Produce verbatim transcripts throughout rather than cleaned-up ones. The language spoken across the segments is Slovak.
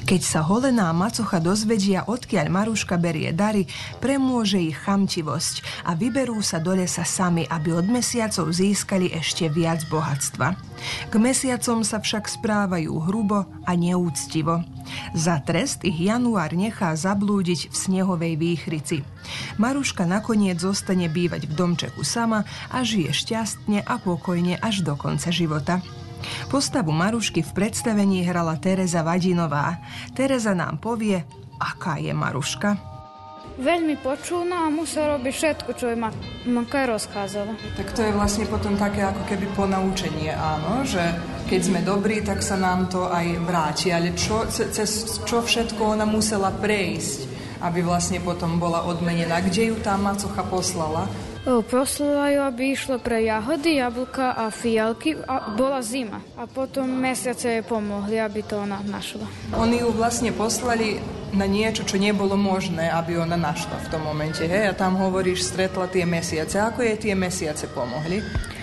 Keď sa holená macocha dozvedia, odkiaľ Maruška berie dary, premôže ich chamtivosť a vyberú sa do lesa sami, aby od mesiacov získali ešte viac bohatstva. K mesiacom sa však správajú hrubo a neúctivo. Za trest ich január nechá zablúdiť v snehovej výchrici. Maruška nakoniec zostane bývať v domčeku sama a žije šťastne a pokojne až do konca života. Postavu Marušky v predstavení hrala Tereza Vadinová. Tereza nám povie, aká je Maruška. Veľmi počúvna a musela robiť všetko, čo jej mamka rozkázala. Tak to je vlastne potom také ako keby ponaučenie, áno, že keď sme dobrí, tak sa nám to aj vráti. Ale čo, cez čo všetko ona musela prejsť, aby vlastne potom bola odmenená? Kde ju tá macocha poslala? Poslala ju, aby išla pre jahody, jablka a fialky. A bola zima. A potom mesiace jej pomohli, aby to ona našla. Oni ju vlastne poslali na niečo, čo nebolo možné, aby ona našla v tom momente. Hej? A tam hovoríš, stretla tie mesiace. Ako jej tie mesiace pomohli?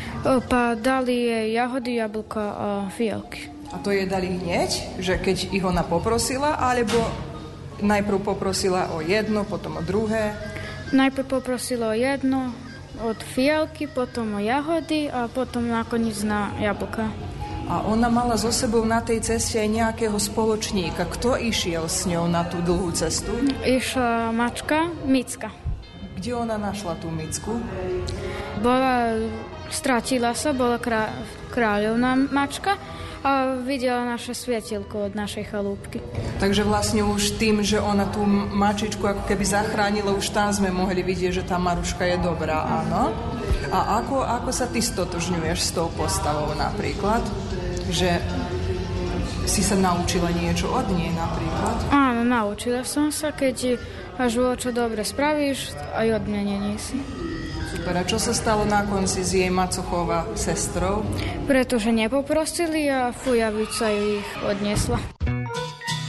Pa dali jej jahody, jablka a fialky. A to jej dali hneď? Že keď ich ona poprosila, alebo najprv poprosila o jedno, potom o druhé? Najprv poprosila o jedno, od fialky, potom o jahody a potom nakoniec na jablka. A ona mala so sebou na tej ceste aj nejakého spoločníka. Kto išiel s ňou na tú dlhú cestu? Išla mačka, Micka. Kde ona našla tú Micku? Bola, stratila sa, bola krá, kráľovná mačka a videla naše svietilko od našej chalúbky. Takže vlastne už tým, že ona tú mačičku ako keby zachránila, už tam sme mohli vidieť, že tá Maruška je dobrá, áno? A ako, ako sa ty stotožňuješ s tou postavou napríklad? Že si sa naučila niečo od nej napríklad? Áno, naučila som sa, keď až bolo čo dobre spravíš, aj odmenenie si. Super, a čo sa stalo na konci s jej macochovou sestrou? Pretože nepoprosili a fujavica ju ich odniesla.